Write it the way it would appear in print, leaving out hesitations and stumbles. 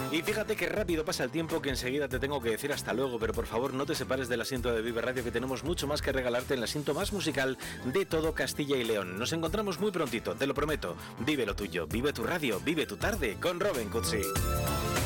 Y fíjate que rápido pasa el tiempo, que enseguida te tengo que decir hasta luego, pero por favor no te separes del asiento de Vive Radio, que tenemos mucho más que regalarte en el asiento más musical de todo Castilla y León. Nos encontramos muy prontito, te lo prometo. Vive lo tuyo, vive tu radio, vive tu tarde con Robin Cutsi.